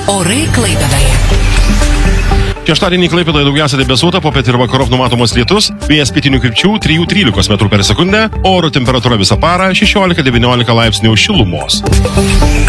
Orai Klaipėdoje. Šeštadienį Klaipėdoje daugiausia debesuota, popiet ir vakarop numatomas lietus, vėjas pietinių krypčių 3–13 m/s, oro temperatūra visą parą 16–19 laipsnių šilumos.